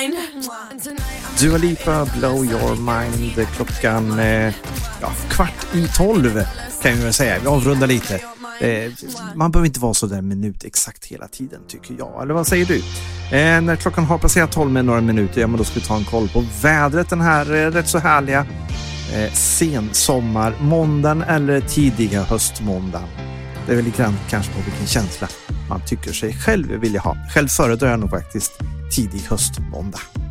Dua Lipa, Blow Your Mind. Klockan 11:15 kan vi väl säga. Vi avrundar lite. Man behöver inte vara så där minut exakt hela tiden, tycker jag. Eller vad säger du? När klockan har passerat 12 med några minuter, ja, men då ska vi ta en koll på vädret den här rätt så härliga sensommar, måndagen eller tidiga höstmåndagen. Det är väl lite grann kanske på vilken känsla man tycker sig själv vill ha. Själv föredrar jag nog faktiskt tidig höstmåndag.